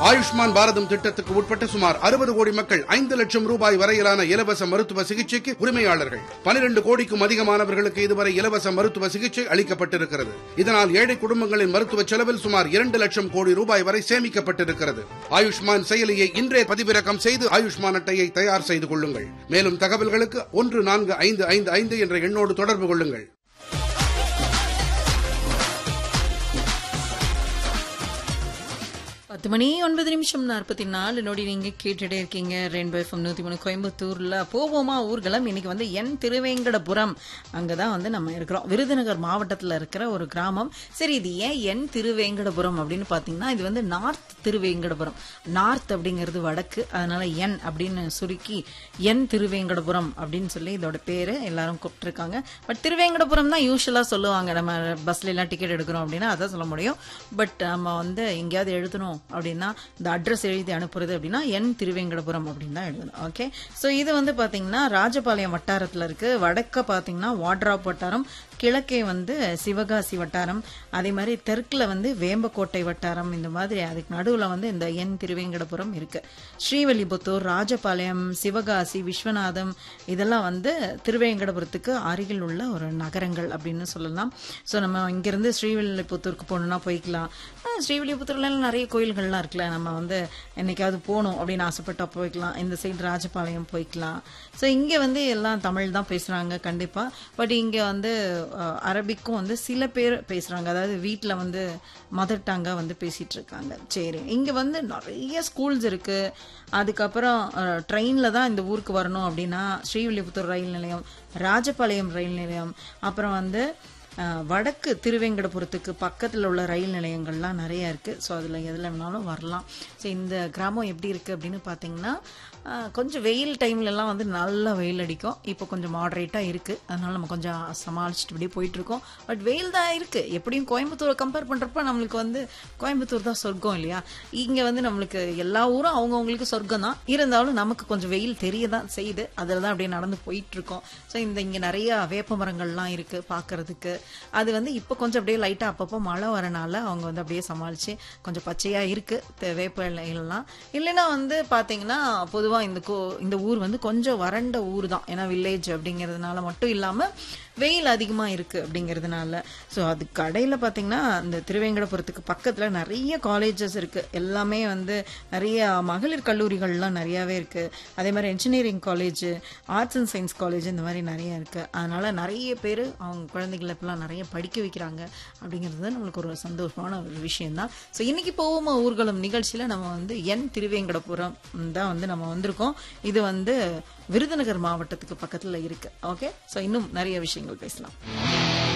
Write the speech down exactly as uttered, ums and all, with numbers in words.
ஆயுஷ்மான் பாரதம் திட்டத்துக்கு உட்பட்ட சுமார் அறுபது கோடி மக்கள் ஐந்து லட்சம் ரூபாய் வரையிலான இலவச மருத்துவ சிகிச்சைக்கு உரிமையாளர்கள். பனிரெண்டு கோடிக்கும் அதிகமானவர்களுக்கு இதுவரை இலவச மருத்துவ சிகிச்சை அளிக்கப்பட்டிருக்கிறது. இதனால் ஏழை குடும்பங்களின் மருத்துவ செலவில் சுமார் இரண்டு லட்சம் கோடி ரூபாய் வரை சேமிக்கப்பட்டிருக்கிறது. ஆயுஷ்மான் செயலியை இன்றே பதிவிறக்கம் செய்து ஆயுஷ்மான் அட்டையை தயார் செய்து கொள்ளுங்கள். மேலும் தகவல்களுக்கு ஒன்று நான்கு ஐந்து ஐந்து ஐந்து என்ற எண்ணோடு தொடர்பு கொள்ளுங்கள். பத்து மணி ஒன்பது நிமிஷம் நாற்பத்தி நாலு நொடி நீங்க கேட்டுட்டே இருக்கீங்க ரெயின்போ எஃப்எம் நூத்தி மூணு கோயம்புத்தூர்ல போவோமா ஊர்வலம். இன்னைக்கு வந்து என் திருவேங்கடபுரம் அங்கதான் வந்து நம்ம இருக்கிறோம். விருதுநகர் மாவட்டத்துல இருக்கிற ஒரு கிராமம். சரி, இது ஏன் என் திருவேங்கடபுரம் அப்படின்னு பாத்தீங்கன்னா, இது வந்து நார்த் திருவேங்கடபுரம். நார்த் அப்படிங்கிறது வடக்கு, அதனால என் அப்படின்னு சுருக்கி என் திருவேங்கடபுரம் அப்படின்னு சொல்லி இதோட பேரு எல்லாரும் கூப்பிட்டுருக்காங்க. பட் திருவேங்கடபுரம் தான் யூஸ்வலா சொல்லுவாங்க. நம்ம பஸ்ல எல்லாம் டிக்கெட் எடுக்கிறோம் அப்படின்னா அதான் சொல்ல முடியும். பட் நம்ம வந்து எங்கேயாவது எழுதணும் அப்படின்னா இந்த அட்ரஸ் எழுதி அனுப்புறது அப்படின்னா என் திருவேங்கடபுரம் அப்படின்னு தான் எழுதணும். ஓகே, சோ இது வந்து பாத்தீங்கன்னா ராஜபாளையம் வட்டாரத்துல இருக்கு. வடக்க பாத்தீங்கன்னா வாட்ராப் வட்டாரம், கிழக்கே வந்து சிவகாசி வட்டாரம், அதே மாதிரி தெற்குல வந்து வேம்பக்கோட்டை வட்டாரம். இந்த மாதிரி அதுக்கு நடுவுல வந்து இந்த என் திருவேங்கடபுரம் இருக்கு. ஸ்ரீவில்லிபுத்தூர், ராஜபாளையம், சிவகாசி, விஸ்வநாதம் இதெல்லாம் வந்து திருவேங்கடபுரத்துக்கு அருகில் உள்ள ஒரு நகரங்கள் அப்படின்னு சொல்லலாம். சோ நம்ம இங்கிருந்து ஸ்ரீவில்லிபுத்தூருக்கு போகணும்னா போய்க்கலாம். ஸ்ரீவில்லிபுத்தூர்ல நிறைய கோயில்கள்லாம் இருக்குல்ல, நம்ம வந்து என்னைக்காவது போகணும் அப்படின்னு ஆசைப்பட்டா போய்க்கலாம். இந்த சைடு ராஜபாளையம் போய்க்கலாம். ஸோ இங்கே வந்து எல்லாம் தமிழ் தான் பேசுறாங்க கண்டிப்பா. பட் இங்க வந்து அரபிக்கும் வந்து சில பேர் பேசுறாங்க. அதாவது வீட்டில் வந்து மதர் டங்கா வந்து பேசிட்டு இருக்காங்க. சரி, இங்க வந்து நிறைய ஸ்கூல்ஸ் இருக்கு. அதுக்கப்புறம் ட்ரெயின்ல தான் இந்த ஊருக்கு வரணும் அப்படின்னா ஸ்ரீவில்லிபுத்தூர் ரயில் நிலையம், ராஜபாளையம் ரயில் நிலையம், அப்புறம் வந்து வடக்கு திருவேங்கடபுரத்துக்கு பக்கத்தில் உள்ள ரயில் நிலையங்கள்லாம் நிறைய இருக்கு. ஸோ அதில் எதில் வேணாலும் வரலாம். ஸோ இந்த கிராமம் எப்படி இருக்கு அப்படின்னு பார்த்தீங்கன்னா, கொஞ்சம் வெயில் டைம்லலாம் வந்து நல்லா வெயில் அடிக்கும். இப்போ கொஞ்சம் மாடரேட்டாக இருக்கு. அதனால நம்ம கொஞ்சம் சமாளிச்சுட்டு இப்படியே போயிட்டு இருக்கோம். பட் வெயில் தான் இருக்கு. எப்படியும் கோயம்புத்தூரை கம்பேர் பண்றப்ப நம்மளுக்கு வந்து கோயம்புத்தூர் தான் சொர்க்கம் இல்லையா? இங்க வந்து நம்மளுக்கு எல்லா ஊரும் அவங்கவுங்களுக்கு சொர்க்கம் தான். இருந்தாலும் நமக்கு கொஞ்சம் வெயில் தெரியதான் செய்யுது. அதில் தான் அப்படியே நடந்து போயிட்டு இருக்கோம். ஸோ இந்த இங்க நிறைய வேப்ப மரங்கள்லாம் இருக்கு பார்க்கறதுக்கு. அது வந்து இப்போ கொஞ்சம் அப்படியே லைட்டா அப்பப்போ மழை வரனால அவங்க வந்து அப்படியே சமாளிச்சு கொஞ்சம் பச்சையா இருக்கு வேப்ப இலைகள்லாம். இல்லைன்னா வந்து பாத்தீங்கன்னா பொதுவா இந்த இந்த ஊர் வந்து கொஞ்சம் வறண்ட ஊர் தான். ஏன்னா வில்லேஜ் அப்படிங்கறதுனால மட்டும் இல்லாம வெயில் அதிகமா இருக்கு அப்படிங்கறதுனால. ஸோ அது கடையில பாத்தீங்கன்னா இந்த திருவேங்கடபுரத்துக்கு பக்கத்துல நிறைய காலேஜஸ் இருக்கு. எல்லாமே வந்து நிறைய மகளிர் கல்லூரிகள்லாம் நிறையவே இருக்கு. அதே மாதிரி engineering college, arts and science college இந்த மாதிரி நிறைய இருக்கு. அதனால நிறைய பேர் அவங்க குழந்தைகளை இப்பெல்லாம் நிறைய படிக்க வைக்கிறாங்க அப்படிங்கிறது நம்மளுக்கு ஒரு சந்தோஷமான ஒரு விஷயம் தான். ஸோ இன்னைக்கு போவோமா ஊர்வலம் நிகழ்ச்சியில நம்ம வந்து என் திருவேங்கடபுரம் தான் வந்து நம்ம வந்திருக்கோம். இது வந்து விருதுநகர் மாவட்டத்துக்கு பக்கத்துல இருக்கு. ஓகே, ஸோ இன்னும் நிறைய விஷயங்கள் பேசலாம்.